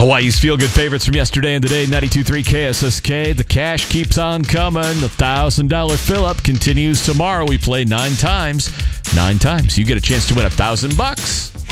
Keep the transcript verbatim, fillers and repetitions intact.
Hawaii's feel-good favorites from yesterday and today, ninety-two point three K S S K. The cash keeps on coming. The one thousand dollars fill-up continues tomorrow. We play nine times. Nine times. You get a chance to win a thousand bucks.